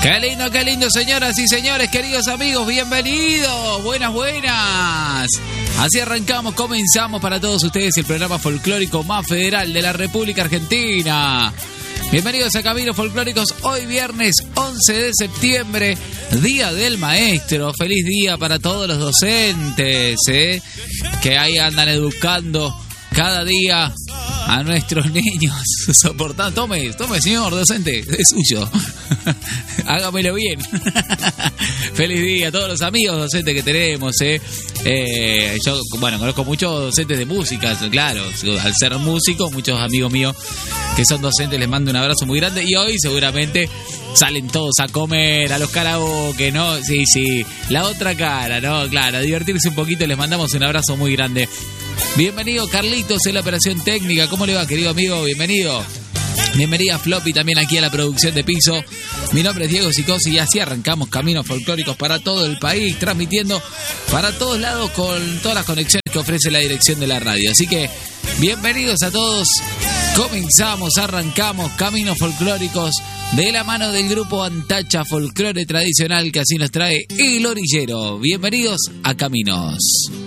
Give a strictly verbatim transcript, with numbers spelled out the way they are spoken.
Qué lindo, qué lindo, señoras y señores, queridos amigos, bienvenidos, buenas, buenas. Así arrancamos, comenzamos para todos ustedes el programa folclórico más federal de la República Argentina. Bienvenidos a Caminos Folclóricos, hoy viernes once de septiembre, Día del Maestro. Feliz día para todos los docentes, ¿eh? que ahí andan educando cada día a nuestros niños, soportando. Tome, tome, señor docente, es suyo. Hágamelo bien. Feliz día a todos los amigos docentes que tenemos, ¿eh? Eh, yo, bueno, conozco muchos docentes de música, claro. Al ser músico, muchos amigos míos que son docentes, les mando un abrazo muy grande. Y hoy seguramente salen todos a comer, a los karaoke, ¿no? Sí, sí, la otra cara, ¿no? Claro, a divertirse un poquito, les mandamos un abrazo muy grande. Bienvenido Carlitos en la operación técnica. ¿Cómo le va, querido amigo? Bienvenido. Bienvenida Floppy también aquí a la producción de piso. Mi nombre es Diego Sicosi y así arrancamos Caminos Folclóricos para todo el país, transmitiendo para todos lados con todas las conexiones que ofrece la dirección de la radio. Así que bienvenidos a todos. Comenzamos, arrancamos Caminos Folclóricos de la mano del grupo Antacha Folclore Tradicional, que así nos trae El Orillero. Bienvenidos a Caminos.